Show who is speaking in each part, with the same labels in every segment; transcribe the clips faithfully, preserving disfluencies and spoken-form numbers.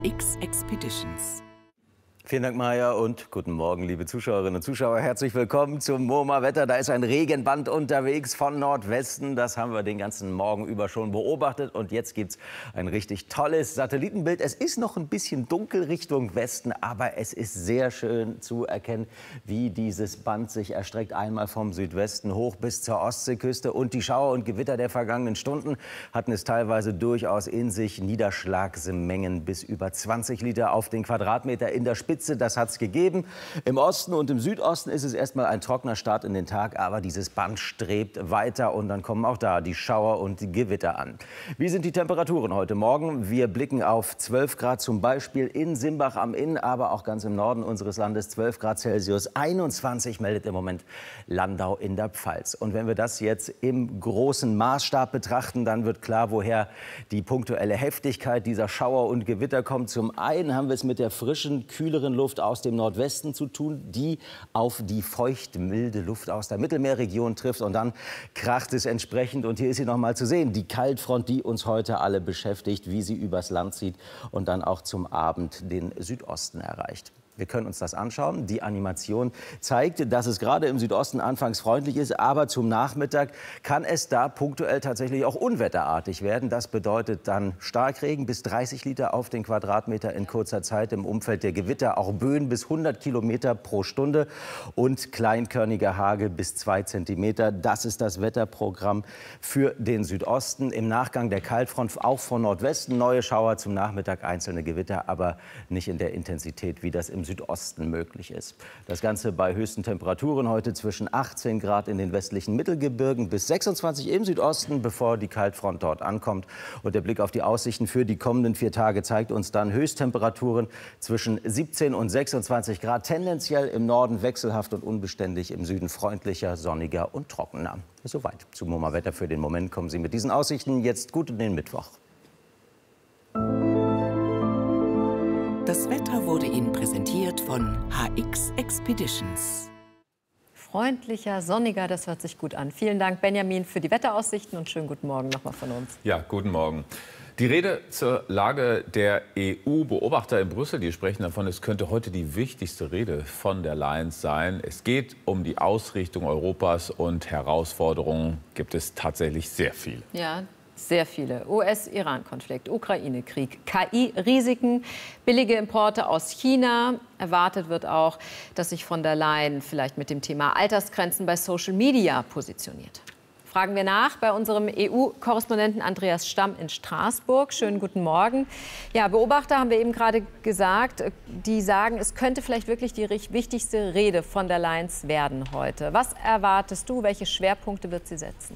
Speaker 1: X-Expeditions.
Speaker 2: Vielen Dank, Maja, und guten Morgen, liebe Zuschauerinnen und Zuschauer. Herzlich willkommen zum MoMA-Wetter. Da ist ein Regenband unterwegs von Nordwesten. Das haben wir den ganzen Morgen über schon beobachtet. Und jetzt gibt es ein richtig tolles Satellitenbild. Es ist noch ein bisschen dunkel Richtung Westen, aber es ist sehr schön zu erkennen, wie dieses Band sich erstreckt. Einmal vom Südwesten hoch bis zur Ostseeküste. Und die Schauer und Gewitter der vergangenen Stunden hatten es teilweise durchaus in sich. Niederschlagsmengen bis über zwanzig Liter auf den Quadratmeter in der Spitze. Das hat es gegeben. Im Osten und im Südosten ist es erstmal ein trockener Start in den Tag, aber dieses Band strebt weiter und dann kommen auch da die Schauer und die Gewitter an. Wie sind die Temperaturen heute Morgen? Wir blicken auf zwölf Grad zum Beispiel in Simbach am Inn, aber auch ganz im Norden unseres Landes zwölf Grad Celsius. einundzwanzig meldet im Moment Landau in der Pfalz. Und wenn wir das jetzt im großen Maßstab betrachten, dann wird klar, woher die punktuelle Heftigkeit dieser Schauer und Gewitter kommt. Zum einen haben wir es mit der frischen, kühleren Luft aus dem Nordwesten zu tun, die auf die feucht milde Luft aus der Mittelmeerregion trifft. Und dann kracht es entsprechend. Und hier ist sie noch mal zu sehen, die Kaltfront, die uns heute alle beschäftigt, wie sie übers Land zieht und dann auch zum Abend den Südosten erreicht. Wir können uns das anschauen. Die Animation zeigt, dass es gerade im Südosten anfangs freundlich ist, aber zum Nachmittag kann es da punktuell tatsächlich auch unwetterartig werden. Das bedeutet dann Starkregen bis dreißig Liter auf den Quadratmeter in kurzer Zeit, im Umfeld der Gewitter auch Böen bis hundert Kilometer pro Stunde und kleinkörniger Hagel bis zwei Zentimeter. Das ist das Wetterprogramm für den Südosten. Im Nachgang der Kaltfront auch von Nordwesten neue Schauer zum Nachmittag, einzelne Gewitter, aber nicht in der Intensität, wie das im Südosten möglich ist. Das Ganze bei höchsten Temperaturen heute zwischen achtzehn Grad in den westlichen Mittelgebirgen bis sechsundzwanzig im Südosten, bevor die Kaltfront dort ankommt. Und der Blick auf die Aussichten für die kommenden vier Tage zeigt uns dann Höchsttemperaturen zwischen siebzehn und sechsundzwanzig Grad, tendenziell im Norden wechselhaft und unbeständig, im Süden freundlicher, sonniger und trockener. Soweit zum MoMA-Wetter für den Moment. Kommen Sie mit diesen Aussichten jetzt gut in den Mittwoch.
Speaker 1: Das Wetter wurde Ihnen präsentiert von H X Expeditions.
Speaker 3: Freundlicher, sonniger, das hört sich gut an. Vielen Dank, Benjamin, für die Wetteraussichten und schönen guten Morgen nochmal von uns.
Speaker 4: Ja, guten Morgen. Die Rede zur Lage der E U-Beobachter in Brüssel, die sprechen davon, es könnte heute die wichtigste Rede von der Leyen sein. Es geht um die Ausrichtung Europas und Herausforderungen gibt es tatsächlich sehr viele.
Speaker 3: Ja. Sehr viele. U S-Iran-Konflikt, Ukraine-Krieg, K I-Risiken, billige Importe aus China. Erwartet wird auch, dass sich von der Leyen vielleicht mit dem Thema Altersgrenzen bei Social Media positioniert. Fragen wir nach bei unserem E U-Korrespondenten Andreas Stamm in Straßburg. Schönen guten Morgen. Ja, Beobachter haben wir eben gerade gesagt, die sagen, es könnte vielleicht wirklich die wichtigste Rede von der Leyen werden heute. Was erwartest du? Welche Schwerpunkte wird sie setzen?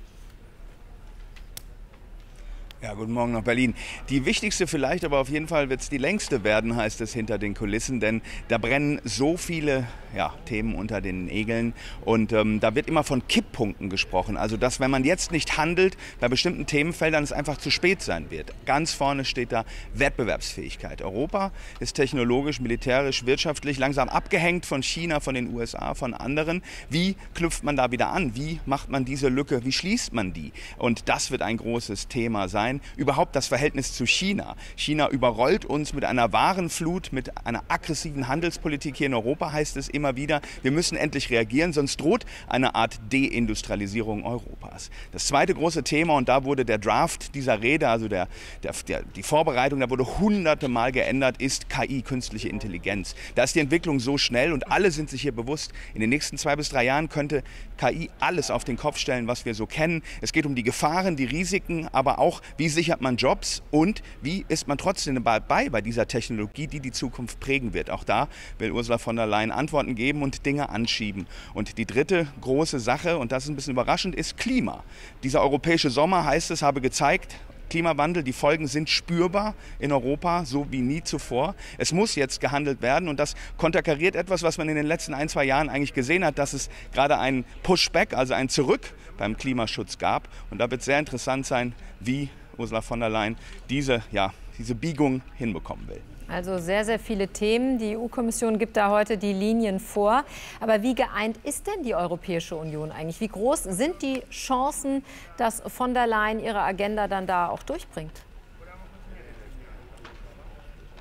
Speaker 5: Ja, guten Morgen nach Berlin. Die wichtigste vielleicht, aber auf jeden Fall wird es die längste werden, heißt es hinter den Kulissen, denn da brennen so viele ja, Themen unter den Nägeln und ähm, da wird immer von Kipppunkten gesprochen. Also, dass wenn man jetzt nicht handelt, bei bestimmten Themenfeldern es einfach zu spät sein wird. Ganz vorne steht da Wettbewerbsfähigkeit. Europa ist technologisch, militärisch, wirtschaftlich langsam abgehängt von China, von den U S A, von anderen. Wie knüpft man da wieder an? Wie macht man diese Lücke? Wie schließt man die? Und das wird ein großes Thema sein. Überhaupt das Verhältnis zu China. China überrollt uns mit einer Warenflut, mit einer aggressiven Handelspolitik hier in Europa, heißt es immer wieder. Wir müssen endlich reagieren, sonst droht eine Art Deindustrialisierung Europas. Das zweite große Thema, und da wurde der Draft dieser Rede, also der, der, der, die Vorbereitung, da wurde hunderte Mal geändert, ist K I, künstliche Intelligenz. Da ist die Entwicklung so schnell und alle sind sich hier bewusst, in den nächsten zwei bis drei Jahren könnte K I alles auf den Kopf stellen, was wir so kennen. Es geht um die Gefahren, die Risiken, aber auch, wie sichert man Jobs und wie ist man trotzdem dabei bei dieser Technologie, die die Zukunft prägen wird. Auch da will Ursula von der Leyen Antworten geben und Dinge anschieben. Und die dritte große Sache, und das ist ein bisschen überraschend, ist Klima. Dieser europäische Sommer, heißt es, habe gezeigt, Klimawandel, die Folgen sind spürbar in Europa, so wie nie zuvor. Es muss jetzt gehandelt werden und das konterkariert etwas, was man in den letzten ein, zwei Jahren eigentlich gesehen hat, dass es gerade einen Pushback, also ein Zurück beim Klimaschutz gab. Und da wird sehr interessant sein, wie Ursula von der Leyen diese, ja, diese Biegung hinbekommen will.
Speaker 3: Also sehr, sehr viele Themen. Die E U-Kommission gibt da heute die Linien vor. Aber wie geeint ist denn die Europäische Union eigentlich? Wie groß sind die Chancen, dass von der Leyen ihre Agenda dann da auch durchbringt?